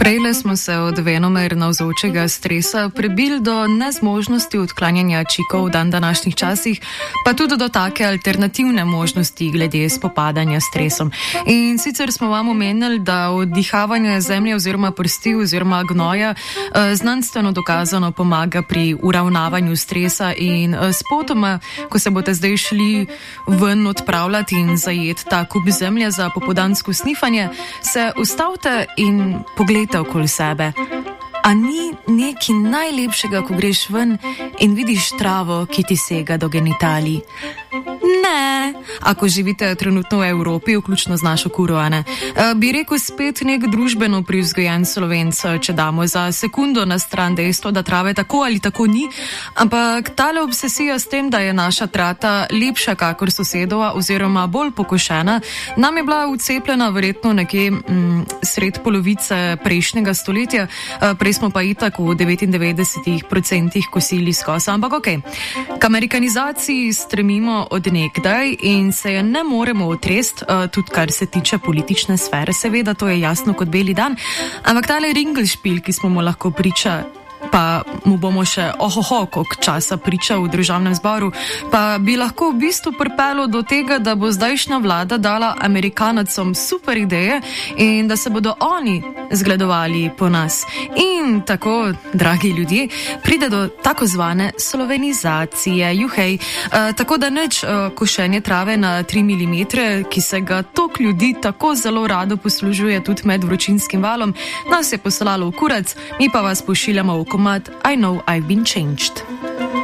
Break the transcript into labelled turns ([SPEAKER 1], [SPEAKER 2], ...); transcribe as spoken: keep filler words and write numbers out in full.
[SPEAKER 1] Prejle smo se od venomer navzočega stresa prebili do nezmožnosti odklanjanja čikov v dan današnjih časih, pa tudi do take alternativne možnosti glede spopadanja s stresom. In sicer smo vam omenili, da oddihavanje zemlje oziroma prsti oziroma gnoja eh, znanstveno dokazano pomaga pri uravnavanju stresa in eh, spotoma, ko se boste zdaj šli ven odpravljati in zajeti ta kup zemlje za popoldansko snifanje, se ustavite in pogledajte okoli sebe. A ni nekaj najlepšega, ko greš ven in vidiš travo, ki ti sega do genitalij? Ne, ako živite trenutno v Evropi, vključno z našo kuro, ne? E, bi rekel spet nek družbeno privzgojen Slovenc, če damo za sekundo na stran dejstvo, da trave tako ali tako ni, ampak tale obsesija s tem, da je naša trata lepša kakor sosedova oziroma bolj pokošena, nam je bila vcepljena verjetno nekje mm, sred polovice prejšnjega stoletja, e, prej smo pa itak v devetindevetdesetih procentih kosili s kosa, ampak okej. Okay. K amerikanizaciji stremimo od nekdaj in se je ne moremo otrest, uh, tudi kar se tiče politične sfere, seveda, to je jasno kot beli dan, ampak tale ringelšpil, ki smo mu lahko priča, pa mu bomo še ohoho, koliko časa priča v državnem zboru, pa bi lahko v bistvu pripelo do tega, da bo zdajšnja vlada dala Amerikanacom super ideje in da se bodo oni zgledovali po nas. In tako, dragi ljudje, pride do tako zvane slovenizacije, juhej, e, tako da neč e, košenje trave na tri milimetre, ki se ga tok ljudi tako zelo rado poslužuje tudi med vročinskim valom, nas je poslalo v kurac, mi pa vas pošiljamo v komad I Know I've Been Changed.